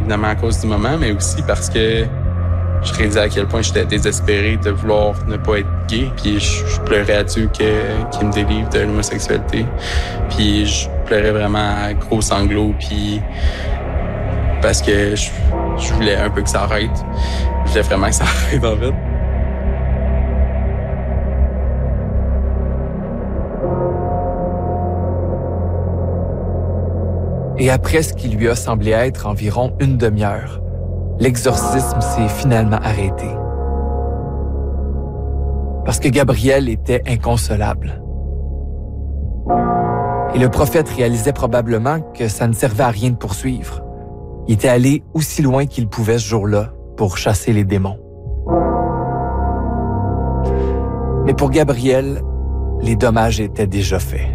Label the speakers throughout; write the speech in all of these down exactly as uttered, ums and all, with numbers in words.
Speaker 1: évidemment à cause du moment, mais aussi parce que je réalisais à quel point j'étais désespéré de vouloir ne pas être gay. Puis je, je pleurais à Dieu que, qu'il me délivre de l'homosexualité. Puis je pleurais vraiment à gros sanglots. Puis parce que je, je voulais un peu que ça arrête. Je voulais vraiment que ça arrête, en fait.
Speaker 2: Et après ce qui lui a semblé être environ une demi-heure, l'exorcisme s'est finalement arrêté. Parce que Gabriel était inconsolable. Et le prophète réalisait probablement que ça ne servait à rien de poursuivre. Il était allé aussi loin qu'il pouvait ce jour-là pour chasser les démons. Mais pour Gabriel, les dommages étaient déjà faits.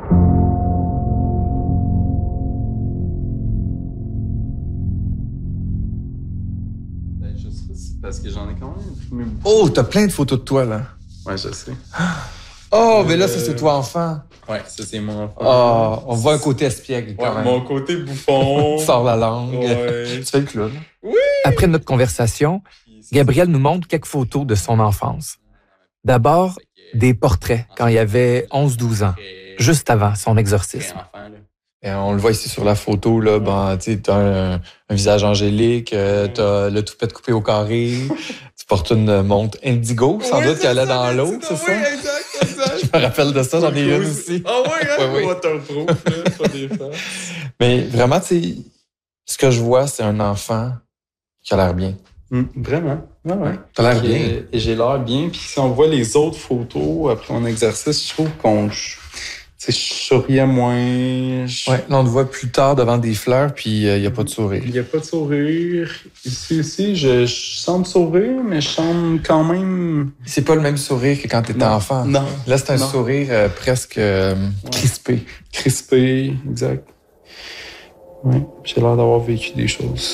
Speaker 1: Parce que j'en ai quand même...
Speaker 3: Oh, t'as plein de photos de toi, là.
Speaker 1: Ouais, je sais.
Speaker 3: Oh, mais
Speaker 1: euh...
Speaker 3: là, ça, c'est toi enfant.
Speaker 1: Ouais, ça, c'est mon enfant.
Speaker 3: Oh, on voit un côté espiègle, quand
Speaker 1: ouais,
Speaker 3: même.
Speaker 1: Mon côté bouffon.
Speaker 3: Tu sors la langue.
Speaker 1: Ouais.
Speaker 3: Tu fais le clown.
Speaker 1: Oui!
Speaker 2: Après notre conversation, Gabriel nous montre quelques photos de son enfance. D'abord, des portraits quand il avait onze douze ans, juste avant son exorcisme.
Speaker 3: Et on le voit ici sur la photo, là, ben, tu as un, un visage angélique, euh, tu as le toupette coupé au carré, tu portes une montre indigo, sans oui, doute, qui allait dans l'eau, c'est ça?
Speaker 1: Oui, exact, exact.
Speaker 3: Je me rappelle de ça, j'en ai une aussi.
Speaker 1: Ah oui, hein?
Speaker 3: Oui, oui.
Speaker 1: Waterproof, là, pas des fois.
Speaker 3: Mais vraiment, tu sais, ce que je vois, c'est un enfant qui a l'air bien.
Speaker 1: Mmh, vraiment, ouais, ouais.
Speaker 3: T'as l'air bien.
Speaker 1: Et j'ai l'air bien, puis si on voit les autres photos après mon exercice, je trouve qu'on... Tu sais, je souriais moins. Je...
Speaker 3: Ouais, là, on te voit plus tard devant des fleurs, puis il euh, n'y a pas de sourire.
Speaker 1: Il n'y a pas de sourire. Ici aussi, je, je semble sourire, mais je semble quand même...
Speaker 3: C'est pas le même sourire que quand t'étais enfant.
Speaker 1: Non.
Speaker 3: Là, c'est un
Speaker 1: non.
Speaker 3: sourire euh, presque euh,
Speaker 1: ouais.
Speaker 3: crispé.
Speaker 1: Crispé, exact. Oui, j'ai l'air d'avoir vécu des choses.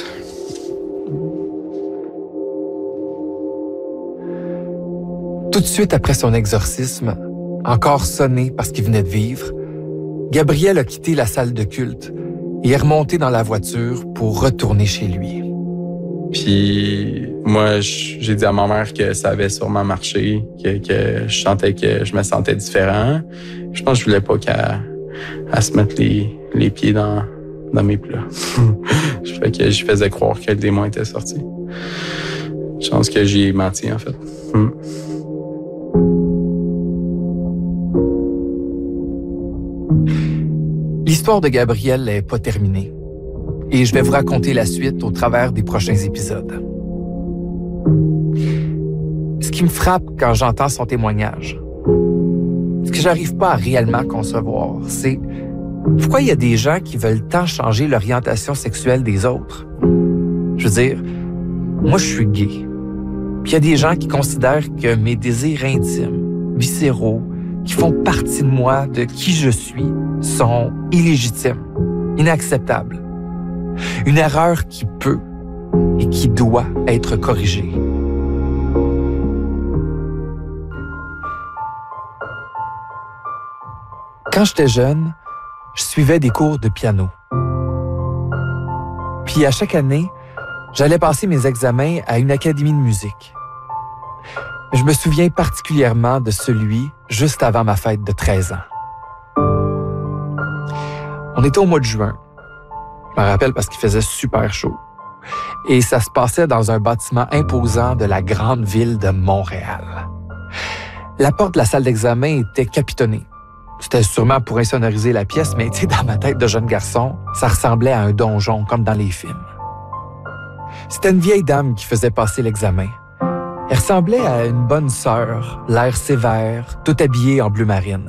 Speaker 2: Tout de suite après son exorcisme, encore sonné parce qu'il venait de vivre, Gabriel a quitté la salle de culte et est remonté dans la voiture pour retourner chez lui.
Speaker 1: Puis moi, j'ai dit à ma mère que ça avait sûrement marché, que, que je sentais que je me sentais différent. Je pense que je voulais pas qu'elle elle se mette les, les pieds dans, dans mes plats. Fait que je faisais croire que le démon était sorti. Je pense que j'y ai menti, en fait. Hmm.
Speaker 2: L'histoire de Gabriel n'est pas terminée et je vais vous raconter la suite au travers des prochains épisodes. Ce qui me frappe quand j'entends son témoignage, ce que j'arrive pas à réellement concevoir, c'est pourquoi il y a des gens qui veulent tant changer l'orientation sexuelle des autres. Je veux dire, moi je suis gay, puis il y a des gens qui considèrent que mes désirs intimes, viscéraux, qui font partie de moi, de qui je suis, sont illégitimes, inacceptables. Une erreur qui peut et qui doit être corrigée. Quand j'étais jeune, je suivais des cours de piano. Puis à chaque année, j'allais passer mes examens à une académie de musique. Je me souviens particulièrement de celui juste avant ma fête de treize ans. On était au mois de juin. Je me rappelle parce qu'il faisait super chaud. Et ça se passait dans un bâtiment imposant de la grande ville de Montréal. La porte de la salle d'examen était capitonnée. C'était sûrement pour insonoriser la pièce, mais tu sais, dans ma tête de jeune garçon, ça ressemblait à un donjon, comme dans les films. C'était une vieille dame qui faisait passer l'examen. Elle ressemblait à une bonne sœur, l'air sévère, tout habillée en bleu marine.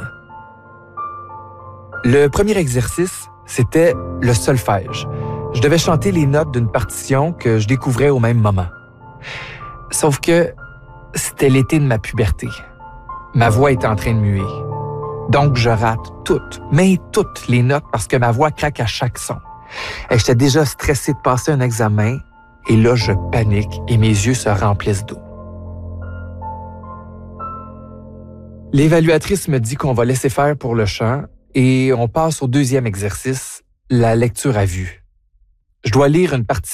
Speaker 2: Le premier exercice, c'était le solfège. Je devais chanter les notes d'une partition que je découvrais au même moment. Sauf que c'était l'été de ma puberté. Ma voix était en train de muer. Donc, je rate toutes, mais toutes les notes parce que ma voix craque à chaque son. Et j'étais déjà stressé de passer un examen et là, je panique et mes yeux se remplissent d'eau. L'évaluatrice me dit qu'on va laisser faire pour le chant et on passe au deuxième exercice, la lecture à vue. Je dois lire une partie